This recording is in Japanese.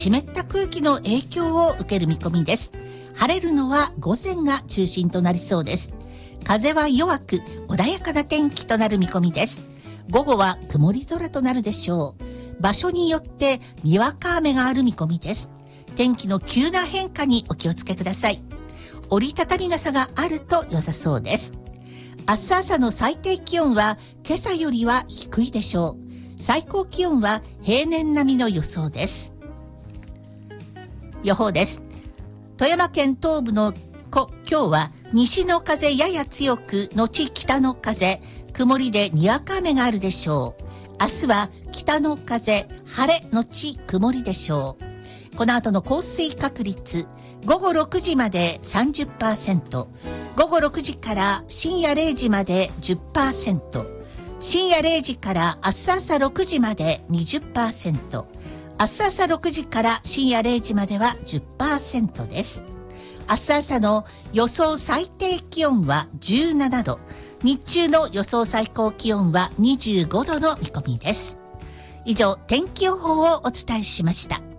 湿った空気の影響を受ける見込みです。晴れるのは午前が中心となりそうです。風は弱く穏やかな天気となる見込みです。午後は曇り空となるでしょう。場所によってにわか雨がある見込みです。天気の急な変化にお気をつけください。折りたたみ傘があると良さそうです。明日朝の最低気温は今朝よりは低いでしょう。最高気温は平年並みの予想です。予報です。富山県東部の今日は西の風やや強く後北の風、曇りでにわか雨があるでしょう。明日は北の風、晴れ後曇りでしょう。この後の降水確率、午後6時まで 30%、午後6時から深夜0時まで 10%、深夜0時から明日朝6時まで 20%、明日朝6時から深夜0時までは 10% です。明日朝の予想最低気温は17度、日中の予想最高気温は25度の見込みです。以上、天気予報をお伝えしました。